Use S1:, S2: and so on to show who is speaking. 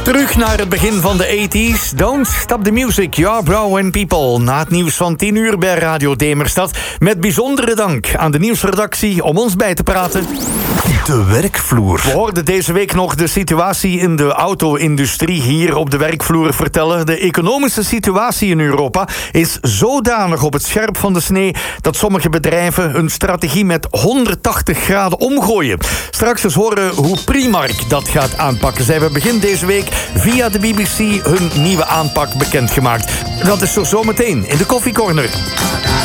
S1: Terug naar het begin van de 80s. Don't stop the music, your bro and people. Na het nieuws van 10 uur bij Radio Demerstad. Met bijzondere dank aan de nieuwsredactie om ons bij te praten.
S2: De werkvloer.
S1: We hoorden deze week nog de situatie in de auto-industrie hier op de werkvloer vertellen. De economische situatie in Europa is zodanig op het scherp van de snee dat sommige bedrijven hun strategie met 180 graden omgooien. Straks eens horen hoe Primark dat gaat aanpakken. Zij hebben begin deze week via de BBC hun nieuwe aanpak bekendgemaakt. Dat is zo zometeen in de Koffiecorner.